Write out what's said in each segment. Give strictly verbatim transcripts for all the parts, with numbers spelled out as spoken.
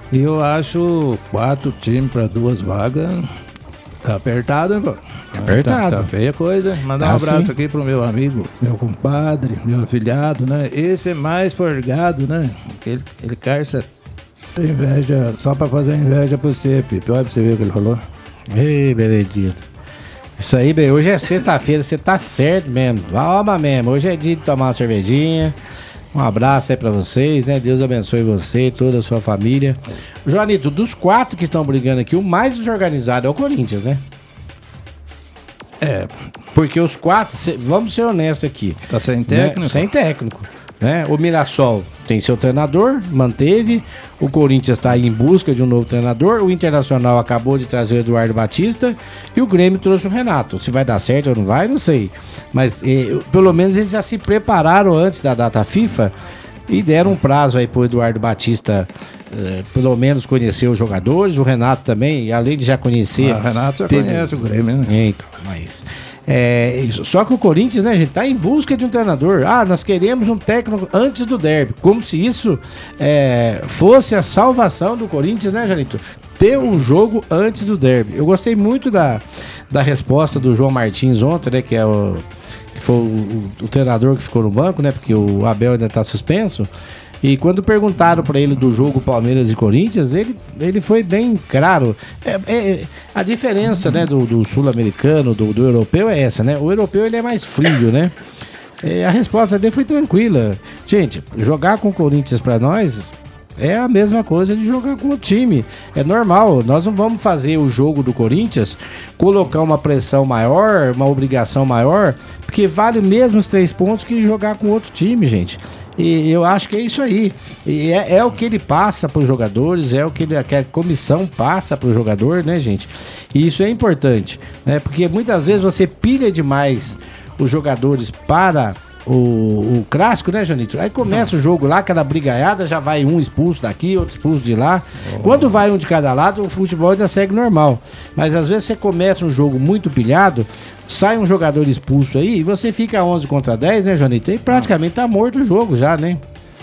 E eu acho quatro times para duas vagas. Tá apertado, hein, pô? Apertado. Tá, tá feia a coisa. Mandar Tá um abraço sim. aqui pro meu amigo, meu compadre, meu afilhado, né? Esse é mais forgado, né? Ele, ele carça, tem inveja, só pra fazer inveja pro você, Pipe. Olha pra você ver o que ele falou. Ei, Benedito. Isso aí, bem, hoje é sexta-feira, você tá certo mesmo. Alma mesmo, hoje é dia de tomar uma cervejinha. Um abraço aí pra vocês, né? Deus abençoe você e toda a sua família. Joanito, dos quatro que estão brigando aqui, o mais desorganizado é o Corinthians, né? É, Porque os quatro, cê- vamos ser honestos aqui. tá sem né? técnico? Sem técnico. Né? O Mirassol tem seu treinador, manteve. O Corinthians está em busca de um novo treinador. O Internacional acabou de trazer o Eduardo Batista. E o Grêmio trouxe o Renato. Se vai dar certo ou não vai, não sei. Mas eh, pelo menos eles já se prepararam antes da data FIFA e deram um prazo aí pro Eduardo Batista, eh, pelo menos conhecer os jogadores. O Renato também, além de já conhecer. Ah, Renato já teve- conhece o Grêmio, né? Então, mas. É, isso. Só que o Corinthians, né, gente, tá em busca de um treinador. Ah, nós queremos um técnico antes do derby. Como se isso é, fosse a salvação do Corinthians, né, Janito? Ter um jogo antes do derby. Eu gostei muito da, da resposta do João Martins ontem, né, que é o. Que foi o, o- o treinador que ficou no banco, né? Porque o Abel ainda tá suspenso. E quando perguntaram pra ele do jogo Palmeiras e Corinthians, ele, ele foi bem claro. É, é- a diferença, né, do, do sul-americano, do, do europeu é essa, né? O europeu ele é mais frio, né? É, a resposta dele foi tranquila. Gente, jogar com o Corinthians pra nós é a mesma coisa de jogar com o time. É normal. Nós não vamos fazer o jogo do Corinthians colocar uma pressão maior, uma obrigação maior, porque vale mesmo os três pontos que jogar com outro time, gente. E eu acho que é isso aí. E é, é o que ele passa para os jogadores, é o que, ele, que a comissão passa para o jogador, né, gente? E isso é importante, né? Porque muitas vezes você pilha demais os jogadores para o, o clássico, né, Janito? Aí começa o jogo lá, aquela brigaiada, já vai um expulso daqui, outro expulso de lá. Quando vai um de cada lado, o futebol ainda segue normal. Mas às vezes você começa um jogo muito pilhado, sai um jogador expulso aí e você fica onze contra dez, né, Janito? E praticamente tá morto o jogo já, né?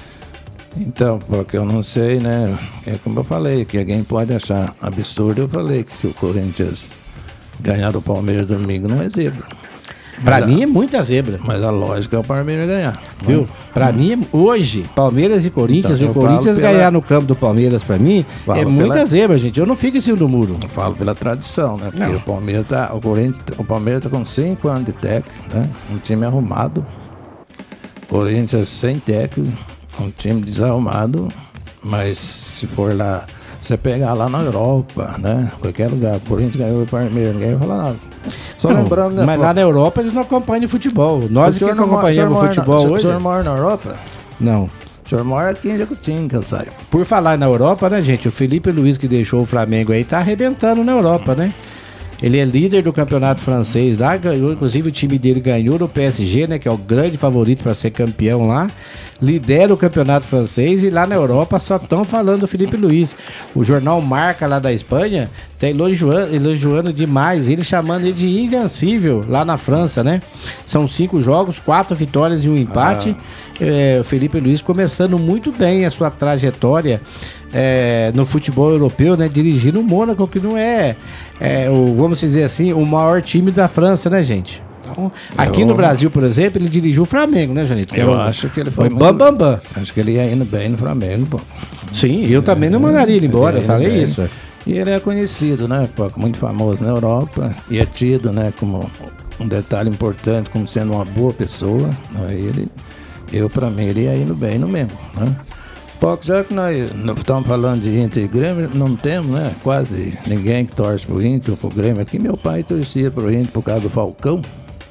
Então, porque eu não sei, né? É como eu falei, que alguém pode achar absurdo. Eu falei que se o Corinthians ganhar do Palmeiras domingo, não é zebra. Pra Mas a- mim é muita zebra, Mas a lógica é o Palmeiras ganhar. viu? Pra mim, é- hoje, Palmeiras e Corinthians, Então, e o eu falo Corinthians pela- ganhar no campo do Palmeiras, pra mim, Falo é muita pela- zebra, gente. Eu não fico em cima do muro. Eu falo pela tradição, né? Porque Não. o Palmeiras tá. O, Corinthians, o Palmeiras tá com cinco anos de técnico, né? Um time arrumado. Corinthians sem técnico, um time desarrumado. Mas se for lá, você pegar lá na Europa, né? Qualquer lugar, o Corinthians ganhou o Palmeiras, ninguém vai falar nada. Só Não, lembrando, né? mas pô, lá na Europa eles não acompanham futebol. Nós o que senhor não mora- o senhor acompanhamos mora na- futebol o senhor- hoje. O senhor mora na Europa? Não. O senhor mora aqui em Jacutinga, que eu saiba. Por falar na Europa, né, gente? O Felipe Luiz, que deixou o Flamengo aí, tá arrebentando na Europa, né? Ele é líder do campeonato francês lá, ganhou, inclusive o time dele ganhou no P S G, né? Que é o grande favorito para ser campeão lá. Lidera o campeonato francês e lá na Europa só estão falando do Felipe Luiz. O jornal Marca lá da Espanha tá elogiando, elogiando demais, ele chamando ele de invencível lá na França, né? São cinco jogos, quatro vitórias e um empate. É, o Felipe Luiz começando muito bem a sua trajetória é, no futebol europeu, né? Dirigindo o Mônaco, que não é, é o, vamos dizer assim, o maior time da França, né, gente? Então, aqui Eu- no Brasil, por exemplo, ele dirigiu o Flamengo, né, Janito? Que Eu é o- acho que ele foi foi muito- bam, bam, bam. Acho que ele ia indo bem no Flamengo, pô. Sim, eu também não mandaria ele embora, eu Ele- falei ele- isso. E ele é conhecido, né, pô, muito famoso na Europa e é tido, né, como um detalhe importante, como sendo uma boa pessoa. Né, ele, eu, pra mim, ele ia indo bem no mesmo, né. Pô, já que nós não estamos falando de Inter e Grêmio, não temos, né, quase ninguém que torce pro Inter ou pro Grêmio aqui. Meu pai torcia pro Inter por causa do Falcão.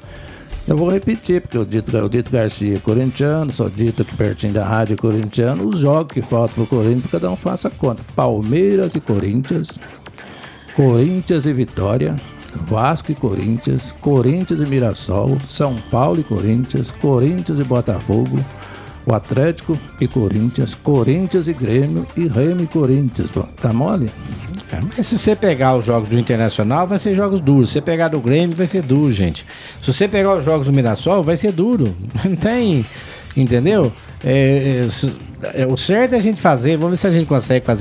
Eu vou repetir, porque o Dito, o Dito Garcia é corintiano, sou dito aqui pertinho da rádio corintiano. Os jogos que faltam pro Corinthians, cada um faça conta. Palmeiras e Corinthians, Corinthians e Vitória, Vasco e Corinthians, Corinthians e Mirassol, São Paulo e Corinthians, Corinthians e Botafogo, o Atlético e Corinthians, Corinthians e Grêmio e Remo e Corinthians. Pô, tá mole? É, mas se você pegar os jogos do Internacional, vai ser jogos duros. Se você pegar do Grêmio, vai ser duro, gente. Se você pegar os jogos do Mirassol, vai ser duro. Não tem... Entendeu? É, é, é, o certo é a gente fazer, vamos ver se a gente consegue fazer